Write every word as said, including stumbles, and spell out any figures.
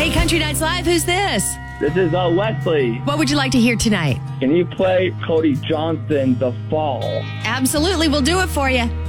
Hey, Country Nights Live, who's this? This is uh, Wesley. What would you like to hear tonight? Can you play Cody Johnson, The Fall? Absolutely, we'll do it for you.